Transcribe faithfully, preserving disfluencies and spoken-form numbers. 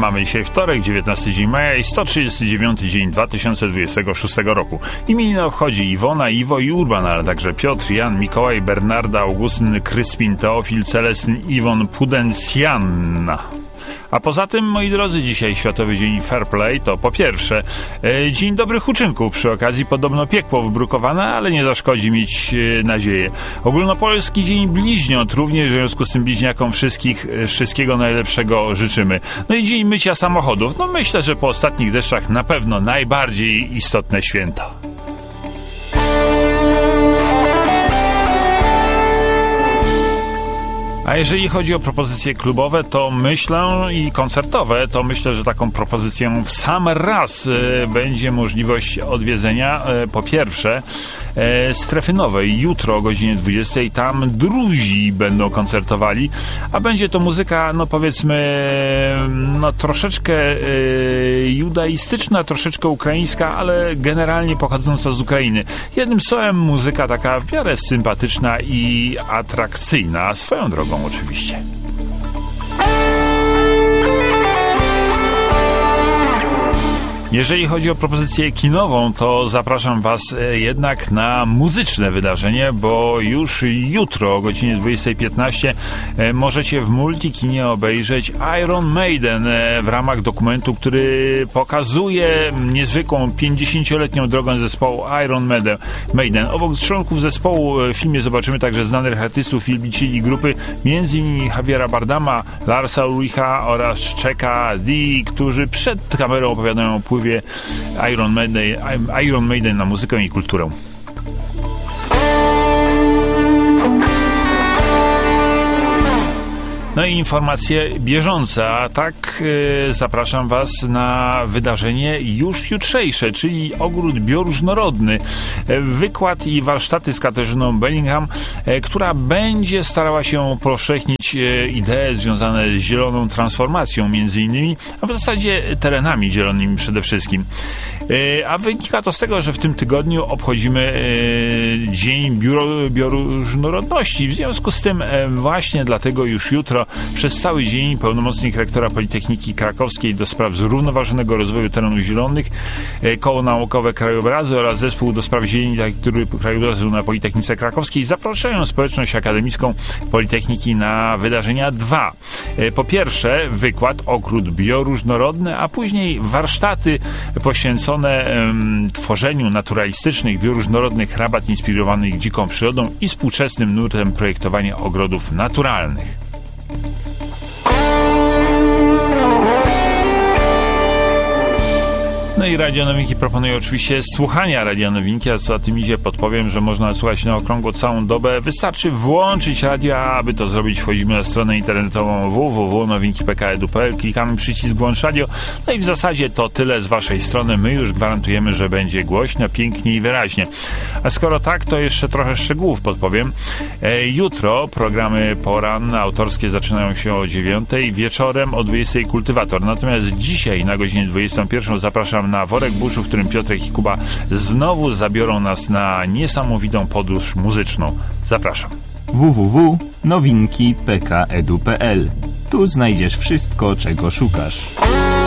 Mamy dzisiaj wtorek, dziewiętnasty dzień maja i sto trzydziesty dziewiąty dzień dwa tysiące dwudziestego szóstego roku. Imieniny obchodzi Iwona, Iwo i Urban, ale także Piotr, Jan, Mikołaj, Bernarda, Augustyn, Kryspin, Teofil, Celestyn, Iwon, Pudencjanna. A poza tym, moi drodzy, dzisiaj Światowy Dzień Fair Play to po pierwsze e, Dzień Dobrych Uczynków. Przy okazji podobno piekło wybrukowane, ale nie zaszkodzi mieć e, nadzieję. Ogólnopolski Dzień Bliźniąt, również w związku z tym bliźniakom wszystkich e, wszystkiego najlepszego życzymy. No i Dzień Mycia Samochodów. No myślę, że po ostatnich deszczach na pewno najbardziej istotne święta. A jeżeli chodzi o propozycje klubowe, to myślę i koncertowe, to myślę, że taką propozycją w sam raz e, będzie możliwość odwiedzenia e, po pierwsze e, Strefy Nowej. Jutro o godzinie dwudziestej tam Druzi będą koncertowali, a będzie to muzyka, no powiedzmy, no troszeczkę e, judaistyczna, troszeczkę ukraińska, ale generalnie pochodząca z Ukrainy. Jednym słowem muzyka taka w miarę sympatyczna i atrakcyjna, swoją drogą oczywiście. Jeżeli chodzi o propozycję kinową, to zapraszam Was jednak na muzyczne wydarzenie, bo już jutro o godzinie dwudziestej piętnaście możecie w Multikinie obejrzeć Iron Maiden w ramach dokumentu, który pokazuje niezwykłą pięćdziesięcioletnią drogę zespołu Iron Maiden. Obok członków zespołu w filmie zobaczymy także znanych artystów i wielbicieli grupy, między innymi Javiera Bardama, Larsa Ulricha oraz Czeka D, którzy przed kamerą opowiadają o pływie Iron Maiden, Iron Maiden na muzykę i kulturę. No i informacje bieżące, a tak yy, zapraszam Was na wydarzenie już jutrzejsze, czyli Ogród Bioróżnorodny. Wykład i warsztaty z Katarzyną Bellingham, yy, która będzie starała się upowszechnić yy, idee związane z zieloną transformacją między innymi, a w zasadzie terenami zielonymi przede wszystkim. Yy, a wynika to z tego, że w tym tygodniu obchodzimy yy, Dzień Biuro, Bioróżnorodności. W związku z tym yy, właśnie dlatego już jutro przez cały dzień pełnomocnik rektora Politechniki Krakowskiej do spraw zrównoważonego rozwoju terenów zielonych, Koło Naukowe Krajobrazy oraz Zespół do spraw zieleni który krajobrazu na Politechnice Krakowskiej zapraszają społeczność akademicką Politechniki na wydarzenia dwa. Po pierwsze wykład Ogród Bioróżnorodny, a później warsztaty poświęcone um, tworzeniu naturalistycznych, bioróżnorodnych rabat inspirowanych dziką przyrodą i współczesnym nurtem projektowania ogrodów naturalnych. No i Radio Nowinki proponuję oczywiście słuchania Radio Nowinki, a co za tym idzie podpowiem, że można słuchać na okrągło całą dobę. Wystarczy włączyć radio, a aby to zrobić wchodzimy na stronę internetową w w w kropka nowinki kropka p k kropka e d u kropka p l, klikamy przycisk włącz radio, no i w zasadzie to tyle z Waszej strony. My już gwarantujemy, że będzie głośno, pięknie i wyraźnie. A skoro tak, to jeszcze trochę szczegółów podpowiem. E, jutro programy poranne, autorskie zaczynają się o dziewiątej, wieczorem o dwudziestej Kultywator. Natomiast dzisiaj na godzinę dwudziestą pierwszą zapraszam na Worek Buszu, w którym Piotrek i Kuba znowu zabiorą nas na niesamowitą podróż muzyczną. Zapraszam. w w w kropka nowinki kropka p k kropka e d u kropka p l. Tu znajdziesz wszystko, czego szukasz.